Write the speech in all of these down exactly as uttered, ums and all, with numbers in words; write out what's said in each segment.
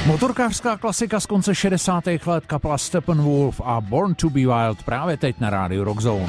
Motorkářská klasika z konce šedesátých let, kapela Steppenwolf a Born to be Wild právě teď na rádiu Rock Zone.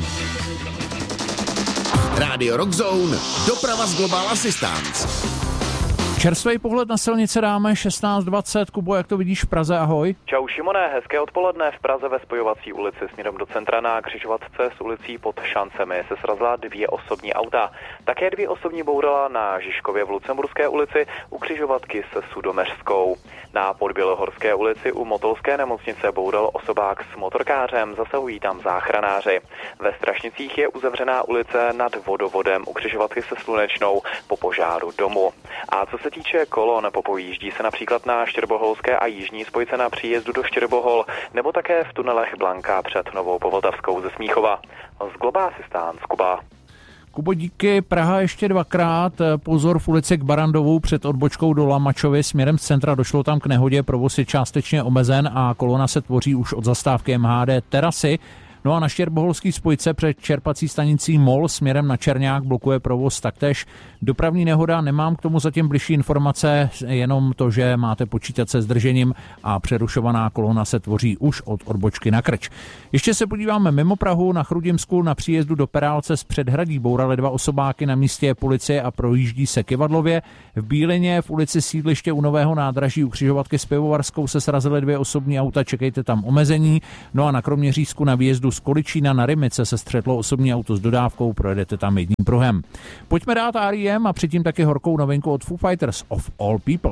Rádio Rock Zone, doprava z Global Assistance. Čerstvý pohled na silnice dáme šestnáct dvacet. Kubo, jak to vidíš v Praze, ahoj. Čau Šimone, hezké odpoledne. V Praze ve spojovací ulici směrem do centra na křižovatce s ulicí pod Šancemi se srazila dvě osobní auta. Také dvě osobní bourala na Žižkově v Lucemburské ulici u křižovatky se Sudomeřskou. Na Podbělohorské ulici u Motolské nemocnice boural osobák s motorkářem, zasahují tam záchranáři. Ve Strašnicích je uzavřená ulice nad vodovodem u křižovatky se Slunečnou po požáru domu. A co se týče kolon, popojíždí se například na Štěrboholské a jižní spojce na příjezdu do Štěrbohol, nebo také v tunelech Blanka před Novou Povltavskou ze Smíchova. Z Global Assistance, Kuba. Kubo, díky. Praha ještě dvakrát. Pozor v ulici k Barandovou před odbočkou do Lamačovy směrem z centra. Došlo tam k nehodě, provoz je částečně omezen a kolona se tvoří už od zastávky M H D Terasy. No a na Štěrboholský spojce před čerpací stanicí Mol směrem na Černák blokuje provoz taktéž. Dopravní nehoda, nemám k tomu zatím bližší informace, jenom to, že máte počítat se zdržením a přerušovaná kolona se tvoří už od odbočky na Krč. Ještě se podíváme mimo Prahu na Chrudimsku na příjezdu do Perálce z předhradí bourali dva osobáky na místě policie a projíždí se Kyvadlově. V Bílině v ulici Sídliště u Nového nádraží u křižovatky s Pivovarskou se srazily dvě osobní auta, čekejte tam omezení. No a na Kroměřížsku na výjezdu z Količína na Rymice se střetlo osobní auto s dodávkou, projedete tam jedním pruhem. Pojďme dát R E M a předtím taky horkou novinku od Foo Fighters, Of All People.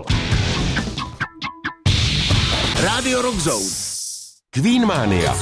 Rádio Rock Zone. Queen Mania.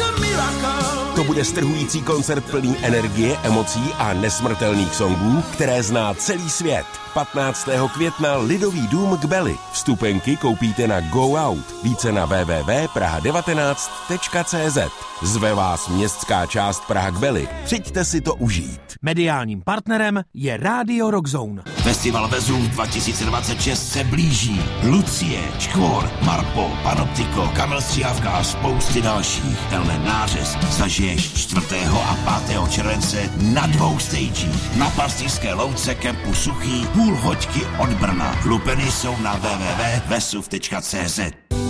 To bude strhující koncert plný energie, emocí a nesmrtelných songů, které zná celý svět. patnáctého května Lidový dům k Beli. Vstupenky koupíte na Go Out. Více na w w w tečka praha devatenáct tečka c z. Zve vás městská část Praha k Beli. Přijďte si to užít. Mediálním partnerem je Rádio Rock Zone. Festival Vezuv dva tisíce dvacet šest se blíží. Lucie, Škvor, Marpo, Panoptiko, Kamil Stříhavka a spousty dalších. Tenhle nářez zažiješ čtvrtého a pátého července na dvou stagích. Na Pastýřské louce kempu Suchý, půl hoďky od Brna. Lupeny jsou na w w w tečka vesuv tečka c z.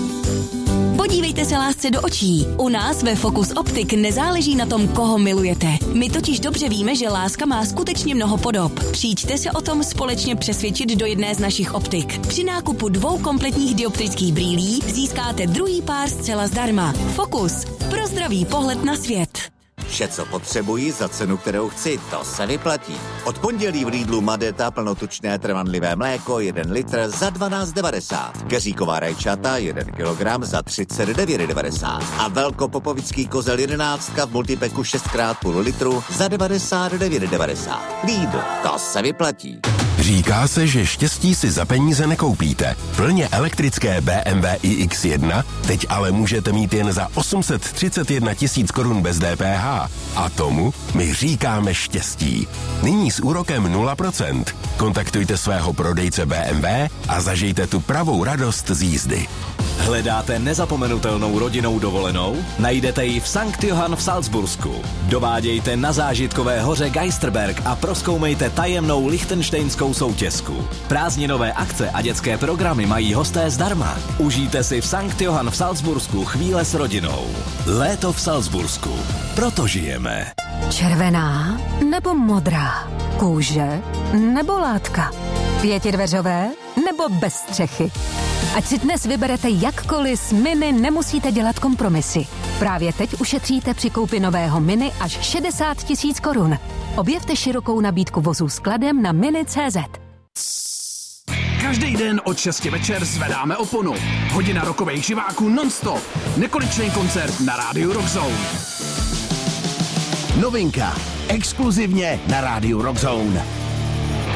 Podívejte se lásce do očí. U nás ve Focus Optik nezáleží na tom, koho milujete. My totiž dobře víme, že láska má skutečně mnoho podob. Přijďte se o tom společně přesvědčit do jedné z našich optik. Při nákupu dvou kompletních dioptrických brýlí získáte druhý pár zcela zdarma. Focus. Pro zdravý pohled na svět. Vše, co potřebuji za cenu, kterou chci, to se vyplatí. Od pondělí v Lidlu Madeta plnotučné trvanlivé mléko jeden litr za dvanáct devadesát. Keříková rajčata jeden kilogram za třicet devět devadesát. A velkopopovický kozel jedenáctka v multipeku šest krát půl litru za devadesát devět devadesát. Lidl, to se vyplatí. Říká se, že štěstí si za peníze nekoupíte. Plně elektrické B M W i X jedna teď ale můžete mít jen za osm set třicet jedna tisíc korun bez D P H. A tomu my říkáme štěstí. Nyní s úrokem nula procent. Kontaktujte svého prodejce B M W a zažijte tu pravou radost z jízdy. Hledáte nezapomenutelnou rodinnou dovolenou? Najdete ji v Sankt Johann v Salzbursku. Dovádějte na zážitkové hoře Geisterberg a prozkoumejte tajemnou lichtenštejnskou soutězku. Prázdninové akce a dětské programy mají hosté zdarma. Užijte si v Sankt Johann v Salzbursku chvíle s rodinou. Léto v Salzbursku. Proto žijeme. Červená nebo modrá? Kůže nebo látka? Pětidveřové nebo bez střechy? Ať si dnes vyberete jakkoliv, s Mini nemusíte dělat kompromisy. Právě teď ušetříte při koupi nového Mini až šedesát tisíc korun. Objevte širokou nabídku vozů skladem na mini tečka cé zet. Každý den od šesti večer zvedáme oponu. Hodina rokových živáků non-stop. Nekonečný koncert na rádiu Rock Zone. Novinka. Exkluzivně na rádiu Rock Zone.